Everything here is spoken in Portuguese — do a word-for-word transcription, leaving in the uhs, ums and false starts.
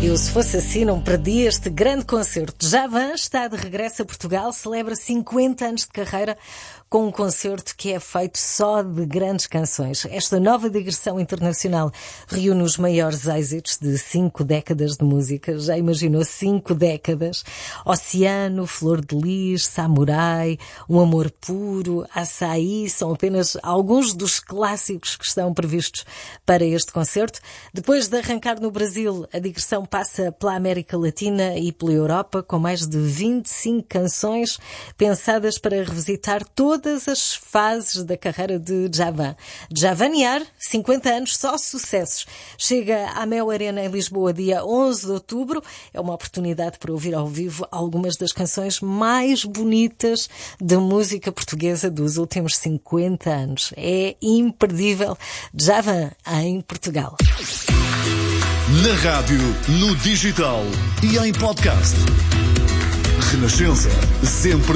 Eu, se fosse assim, não perdia este grande concerto. Djavan está de regresso a Portugal, celebra cinquenta anos de carreira com um concerto que é feito só de grandes canções. Esta nova digressão internacional reúne os maiores êxitos de cinco décadas de música. Já imaginou cinco décadas? Oceano, Flor de Lis, Samurai, Um Amor Puro, Açaí, são apenas alguns dos clássicos que estão previstos para este concerto. Depois de arrancar no Brasil, a digressão passa pela América Latina e pela Europa, com mais de vinte e cinco canções pensadas para revisitar todas as fases da carreira de Djavan. Djavanear, cinquenta anos, só sucessos. Chega à Mel Arena em Lisboa dia onze de outubro. É uma oportunidade para ouvir ao vivo algumas das canções mais bonitas da música portuguesa dos últimos cinquenta anos. É imperdível. Djavan em Portugal. Na rádio, no digital e em podcast. Renascença, sempre